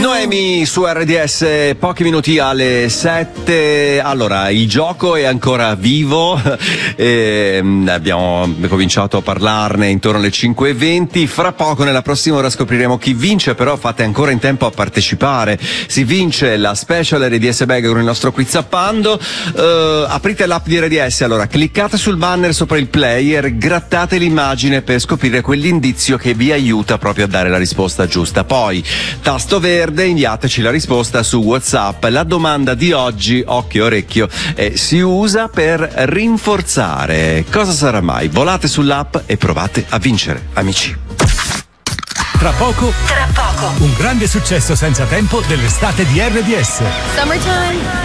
Noemi su RDS, pochi minuti alle 7. Allora, il gioco è ancora vivo, abbiamo cominciato a parlarne intorno alle 5:20. Fra poco, nella prossima ora, scopriremo chi vince, però fate ancora in tempo a partecipare. Si vince la special RDS Bag con il nostro Quizappando. Aprite l'app di RDS, allora cliccate sul banner sopra il player, grattate l'immagine per scoprire quell'indizio che vi aiuta proprio a dare la risposta giusta. Poi, tasto verde, inviateci la risposta su WhatsApp. La domanda di oggi, occhio orecchio, si usa per rinforzare. Cosa sarà mai? Volate sull'app e provate a vincere, amici. Tra poco, un grande successo senza tempo dell'estate di RDS. Summertime.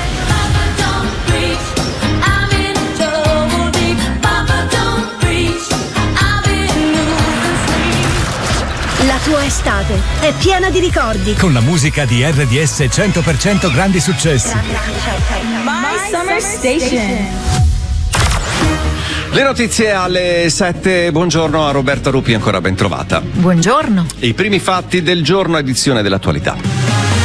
La tua estate è piena di ricordi. Con la musica di RDS 100% grandi successi. My Summer Station. Le notizie alle 7. Buongiorno a Roberta Rupi, ancora ben trovata. Buongiorno. I primi fatti del giorno, edizione dell'attualità.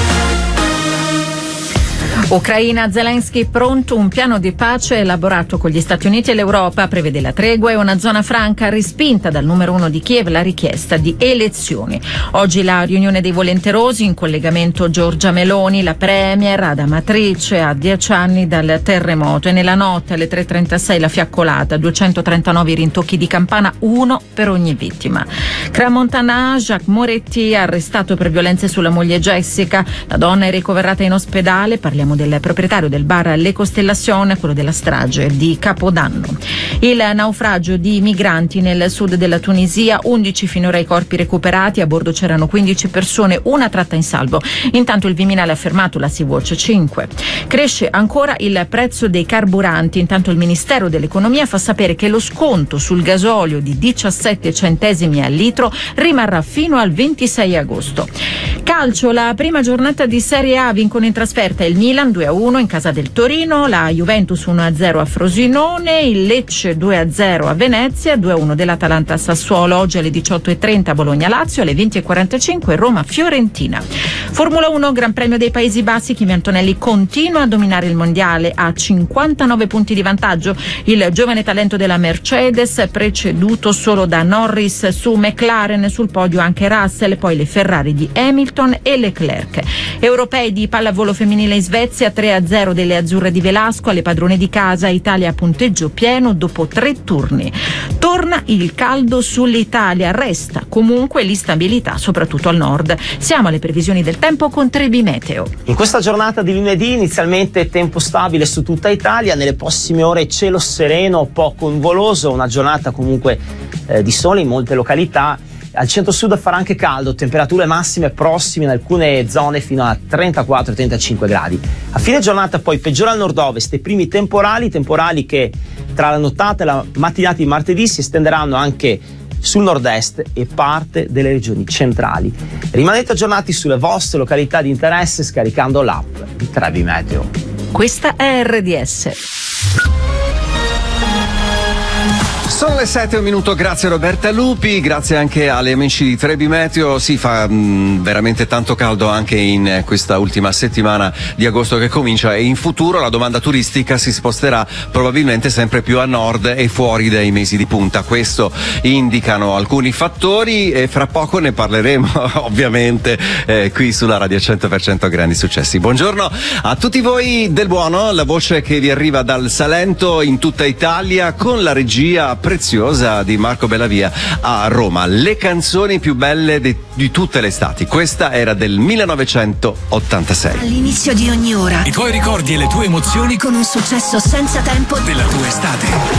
Ucraina, Zelensky pronto, un piano di pace elaborato con gli Stati Uniti e l'Europa prevede la tregua e una zona franca, respinta dal numero 1 di Kiev la richiesta di elezioni. Oggi la riunione dei volenterosi, in collegamento Giorgia Meloni, la premier ad Amatrice, a 10 anni dal terremoto, e nella notte alle 3:36 la fiaccolata, 239 rintocchi di campana, uno per ogni vittima. Crans-Montana, Jacques Moretti arrestato per violenze sulla moglie Jessica, la donna è ricoverata in ospedale, parliamo del proprietario del bar Le Costellazione, quello della strage di Capodanno. Il naufragio di migranti nel sud della Tunisia, 11 finora i corpi recuperati, a bordo c'erano 15 persone, una tratta in salvo. Intanto il Viminale ha fermato la Sea-Watch 5. Cresce ancora il prezzo dei carburanti, intanto il Ministero dell'Economia fa sapere che lo sconto sul gasolio di 17 centesimi al litro rimarrà fino al 26 agosto. Calcio, la prima giornata di Serie A, vincono in trasferta il Milan 2-1 in casa del Torino, la Juventus 1-0 a Frosinone, il Lecce 2-0 a Venezia, 2-1 dell'Atalanta a Sassuolo. Oggi alle 18:30 Bologna-Lazio, alle 20:45 Roma-Fiorentina. Formula 1, Gran Premio dei Paesi Bassi, Kimi Antonelli continua a dominare il mondiale a 59 punti di vantaggio. Il giovane talento della Mercedes, preceduto solo da Norris su McLaren, sul podio anche Russell, poi le Ferrari di Hamilton e Leclerc. Europei di pallavolo femminile in Svezia, 3-0 delle azzurre di Velasco alle padrone di casa, Italia a punteggio pieno dopo 3 turni. Torna il caldo sull'Italia, resta comunque l'instabilità soprattutto al nord. Siamo alle previsioni del tempo con Trebi Meteo. In questa giornata di lunedì inizialmente tempo stabile su tutta Italia, nelle prossime ore cielo sereno, poco nuvoloso, una giornata comunque di sole in molte località. Al centro-sud farà anche caldo, temperature massime prossime in alcune zone fino a 34-35 gradi. A fine giornata poi peggiora al nord-ovest, i primi temporali che tra la nottata e la mattinata di martedì si estenderanno anche sul nord-est e parte delle regioni centrali. Rimanete aggiornati sulle vostre località di interesse scaricando l'app di Trebi Meteo. Questa è RDS. Sono le 7, un minuto, grazie Roberta Lupi, grazie anche agli amici di Trebi Meteo. Si fa veramente tanto caldo anche in questa ultima settimana di agosto che comincia, e in futuro la domanda turistica si sposterà probabilmente sempre più a nord e fuori dai mesi di punta. Questo indicano alcuni fattori e fra poco ne parleremo ovviamente qui sulla Radio 100% grandi successi. Buongiorno a tutti voi del buono, la voce che vi arriva dal Salento in tutta Italia con la regia preziosa di Marco Bellavia a Roma. Le canzoni più belle di tutte le estati. Questa era del 1986. All'inizio di ogni ora I tuoi ricordi e le tue emozioni con un successo senza tempo della tua estate.